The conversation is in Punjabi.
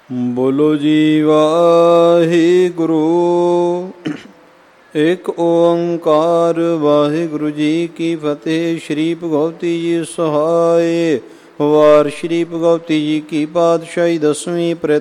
ਬੋਲੋ ਜੀ ਵਾਹਿਗੁਰੂ। ਇੱਕ ਓੰਕਾਰ ਵਾਹਿਗੁਰੂ ਜੀ ਕੀ ਫਤਿਹ। ਸ਼੍ਰੀ ਭਗਵਤੀ ਜੀ ਸਹਾਏ। ਵਾਰ ਸ਼੍ਰੀ ਭਗਵਤੀ ਜੀ ਕੀ ਪਾਤਸ਼ਾਹੀ 10ਵੀਂ।